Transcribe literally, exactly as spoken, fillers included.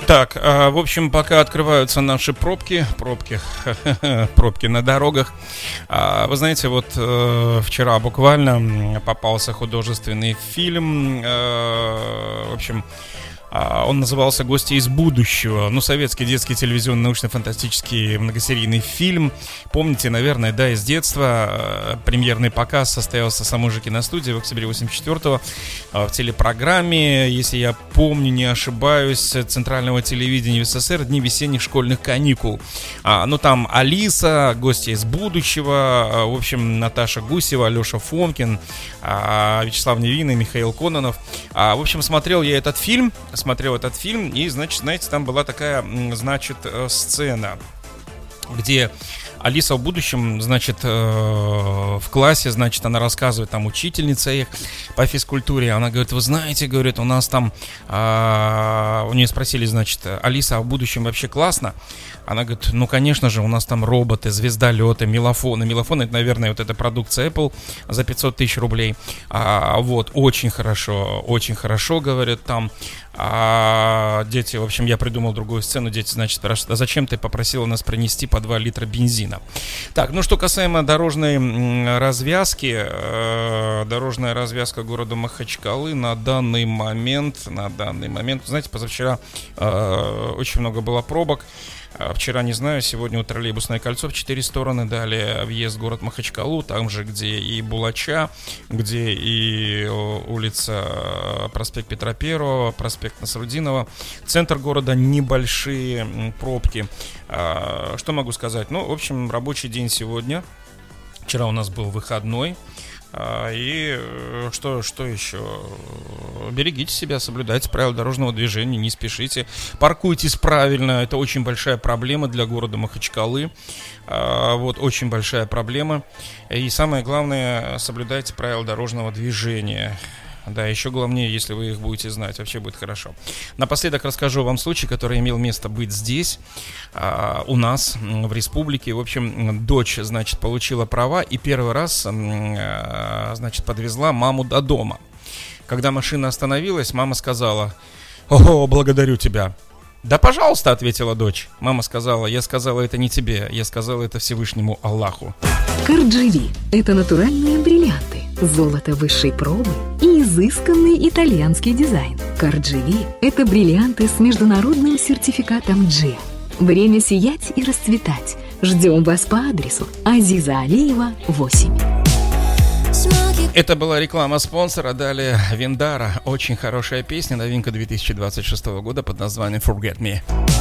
Так, в общем, пока открываются наши пробки, пробки, пробки на дорогах. Вы знаете, вот вчера буквально попался художественный фильм, в общем, он назывался «Гости из будущего». Ну, советский детский телевизионный научно-фантастический многосерийный фильм. Помните, наверное, да, из детства. Премьерный показ состоялся в самой же киностудии в октябре восемьдесят четвёртого в телепрограмме, если я помню, не ошибаюсь, центрального телевидения в СССР, «Дни весенних школьных каникул». А, ну, там Алиса, «Гости из будущего», в общем, Наташа Гусева, Алеша Фомкин, Вячеслав Невинный, Михаил Кононов. А, в общем, смотрел я этот фильм. Смотрел этот фильм, и, значит, знаете, там была такая, значит, сцена, где Алиса в будущем, значит, в классе, значит, она рассказывает, там, учительница их по физкультуре, она говорит, вы знаете, говорит, у нас там, у нее спросили, значит, Алиса, а в будущем вообще классно? Она говорит, ну, конечно же, у нас там роботы, звездолеты, мелофоны. Мелофоны, это, наверное, вот эта продукция Apple за пятьсот тысяч рублей. А, вот, очень хорошо, очень хорошо, говорят, там. А дети, в общем, я придумал другую сцену. Дети, значит, спрашивают, а зачем ты попросила нас принести по два литра бензина? Так, ну, что касаемо дорожной развязки. Э, дорожная развязка города Махачкалы на данный момент, на данный момент, знаете, позавчера э, очень много было пробок. Вчера, не знаю, сегодня вот троллейбусное кольцо в четыре стороны, далее въезд в город Махачкалу, там же, где и Булача, где и улица, проспект Петра Первого, проспект Насрудинова. Центр города, небольшие пробки. Что могу сказать? Ну, в общем, рабочий день сегодня. Вчера у нас был выходной. И что, что еще? Берегите себя, соблюдайте правила дорожного движения, не спешите, паркуйтесь правильно. Это очень большая проблема для города Махачкалы. Вот, очень большая проблема. И самое главное, соблюдайте правила дорожного движения. Да, еще главнее, если вы их будете знать, вообще будет хорошо. Напоследок расскажу вам случай, который имел место быть здесь, а, у нас, в республике. В общем, дочь, значит, получила права и первый раз, а, значит, подвезла маму до дома. Когда машина остановилась, мама сказала: «Ого, благодарю тебя». «Да, пожалуйста», — ответила дочь. Мама сказала: «Я сказала это не тебе, я сказала это Всевышнему Аллаху». Кардживи – это натуральные бриллианты, золото высшей пробы и изысканный итальянский дизайн. Кардживи – это бриллианты с международным сертификатом джи. Время сиять и расцветать. Ждем вас по адресу Азиза Алиева, восемь. Это была реклама спонсора. Далее Виндара. Очень хорошая песня, новинка две тысячи двадцать шестого года под названием Forget Me.